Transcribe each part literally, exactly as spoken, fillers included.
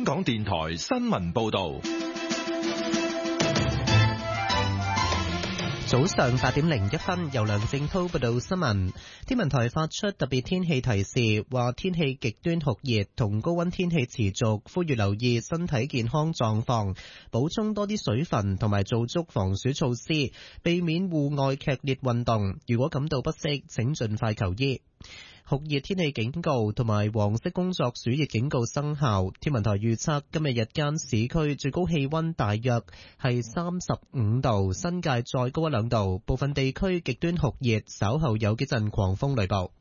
港電台新聞報道。 早上八點零一分，由梁正濤報道新聞。天文台發出特別天氣提示，話天氣極端酷熱同高溫天氣持續，呼籲留意身體健康狀況，補充多啲水分同埋做足防暑措施，避免戶外劇烈運動。如果感到不適，請盡快求醫。酷熱天氣警告同埋黃色工作暑熱警告生效。天文台預測今日日間市區最高氣溫大約係三十五度，新界再高一兩度，部分地區極端酷熱，稍後有幾陣狂風雷暴。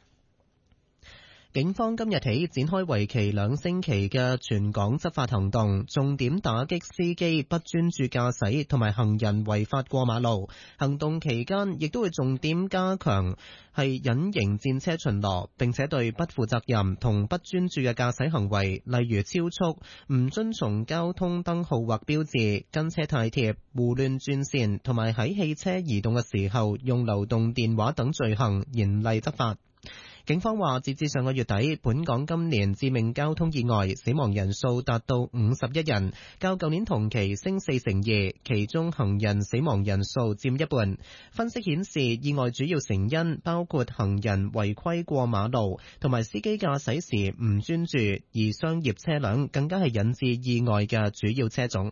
警方今日起展開為期兩星期嘅全港執法行動，重點打擊司機不專注駕駛同埋行人違法過馬路。行動期間亦都會重點加強係隱形戰車巡邏，並且對不負責任同不專注嘅駕駛行為，例如超速、唔遵從交通燈號或標誌、跟車太貼、胡亂轉線同埋喺汽車移動嘅時候用流動電話等罪行，嚴厲執法。警方話，截至上個月底，本港今年致命交通意外死亡人數達到五十一人，較舊年同期升四成二，其中行人死亡人數佔一半。分析顯示，意外主要成因包括行人違規過馬路，同埋司機駕駛時唔專注，而商業車輛更加係引致意外嘅主要車種。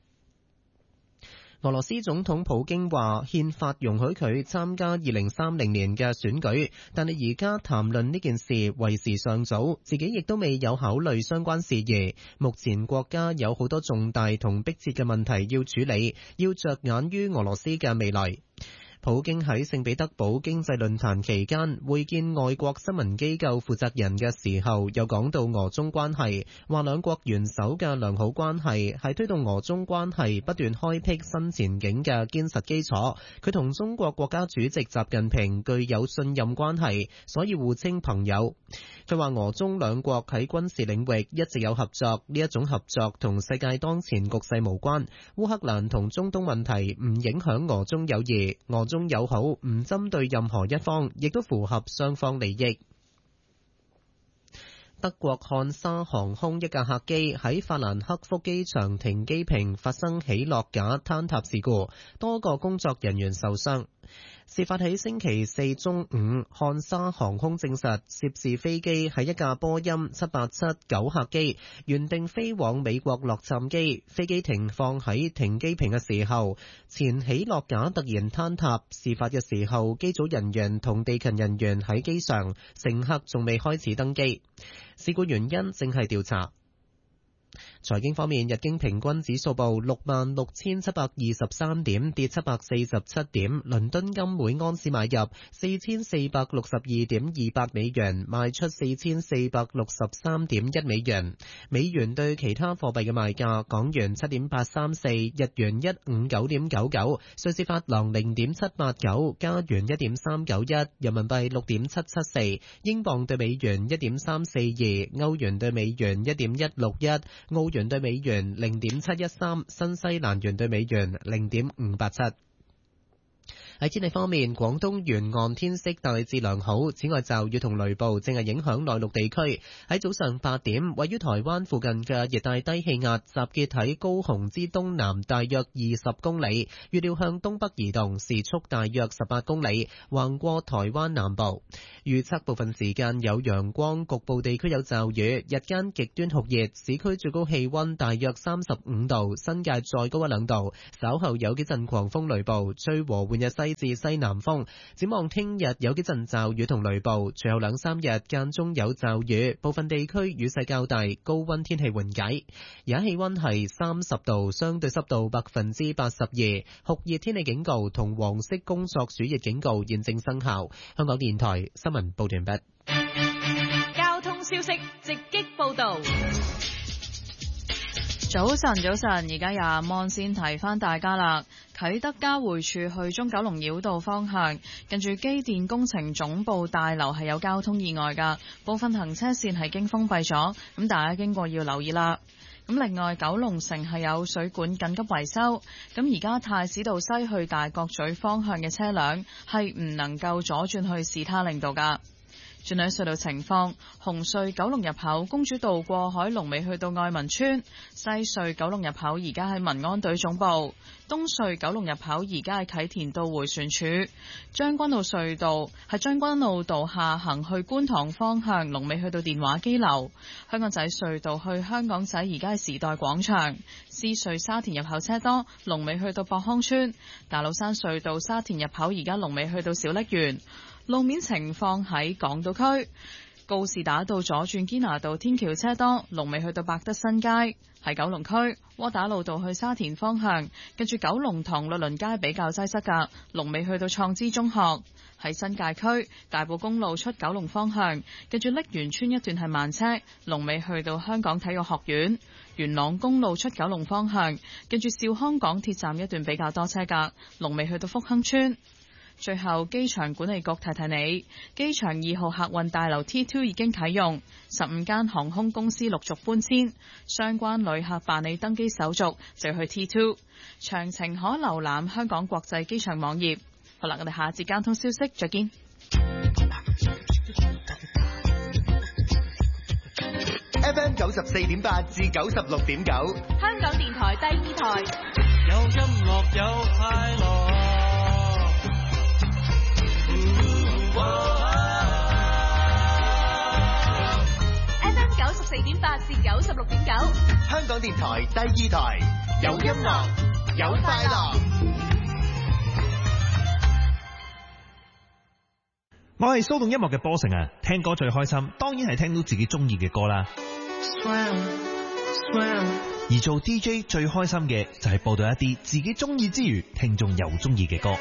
俄羅斯總統普京話，憲法容許佢參加二零三零年嘅選舉，但係而家談論呢件事為時尚早，自己亦都未有考慮相關事宜。目前國家有好多重大同迫切嘅問題要處理，要着眼於俄羅斯嘅未來。普京喺聖彼得堡經濟論壇期間會見外國新聞機構負責人嘅時候，又講到俄中關係，話兩國元首嘅良好關係係推動俄中關係不斷開闢新前景嘅堅實基礎。佢同中國國家主席習近平具有信任關係，所以互稱朋友。佢話俄中兩國喺軍事領域一直有合作，呢一種合作同世界當前局勢無關。烏克蘭同中東問題唔影響俄中友誼，俄中友好唔針對任何一方，亦都符合雙方利益。德國漢莎航空一架客機喺法蘭克福機場停機坪發生起落架坍塌事故，多個工作人員受傷。事發喺星期四中午，漢莎航空證實涉事飛機係一架波音七八七九客機，原定飛往美國洛杉磯。飛機停放喺停機坪嘅時候，前起落架突然坍塌。事發嘅時候，機組人員同地勤人員喺機上，乘客仲未開始登機。事故原因正係調查。財經方面，日經平均指數報六萬六千七百二十三點，跌七百四十七點。倫敦金每盎司買入四千四百六十二點二八美元，賣出四千四百六十三點一美元。美元對其他貨幣嘅賣價：港元七點八三四，日元一五九點九九，瑞士法郎零點七八九，加元一點三九一，人民幣六點七七四，英鎊對美元一點三四二，歐元對美元一點一六一。澳元對美元零點七一三，新西蘭元對美元零點五八七。喺天氣方面，廣東沿岸天色大致良好，此外驟雨同雷暴正係影響內陸地區。喺早上八點，位於台灣附近嘅熱帶低氣壓集結喺高雄之東南大約二十公里，預料向東北移動，時速大約十八公里，橫過台灣南部。預測部分時間有陽光，局部地區有驟雨，日間極端酷熱，市區最高氣溫大約三十五度，新界再高一兩度，稍後有幾陣狂風雷暴，吹和緩嘅西至西南風。展望聽日有幾陣驟雨同雷暴，隨後兩三日間中有驟雨，部分地區雨勢較大，高溫天氣緩解。而家氣溫係三十度，相對濕度百分之八十二，酷熱天氣警告同黃色工作暑熱警告現正生效。香港電台新聞報道完畢。 交通消息直擊報道。早晨，早晨，而家有阿 Mon 先提翻大家啦。啟德交匯處去中九龍繞道方向，近住機電工程總部大樓係有交通意外噶，部分行車線係經封閉咗，咁大家經過要留意啦。咁另外，九龍城係有水管緊急維修，咁而家太子道西去大角咀方向嘅車輛係唔能夠左轉去士他令道噶。 轉睇隧道情況，紅隧九龍入口公主道過海龍尾去到愛民村，西隧九龍入口而家喺民安隊總部，東隧九龍入口而家喺啟田道迴旋處，將軍澳隧道喺將軍澳道下行去觀塘方向龍尾去到電話機樓，香港仔隧道去香港仔而家係時代廣場，獅隧沙田入口車多，龍尾去到博康村，大老山隧道沙田入口而家龍尾去到小瀝源。路面情況喺港島區，告士打道左轉堅拿道天橋車多，龍尾去到百德新街。喺九龍區，窩打老道去沙田方向，跟住九龍塘律倫街比較擠塞㗎，龍尾去到創知中學。喺新界區，大埔公路出九龍方向，跟住瀝源村一段係慢車，龍尾去到香港體育學院。元朗公路出九龍方向，跟住兆康港鐵站一段比較多車㗎，龍尾去到福亨村。最後，機場管理局提提你，機場二號客運大樓 T 二 已經啟用，十五間航空公司陸續搬遷，相關旅客辦理登機手續就要去 T 二。詳情可瀏覽香港國際機場網頁。好啦，我哋下節交通消息再見。 F M 九十四點八至九十六點九， 香港電台第二台， 有音樂有快樂。 F M 九十四點八至九十六點九， 香港電台第二台，有音樂有快樂。 我係騷動音樂嘅波成啊，聽歌最開心，當然係聽到自己中意嘅歌啦。Swell, swell. 而做 D J 最開心嘅就係播到一啲自己中意之餘，聽眾又中意嘅歌。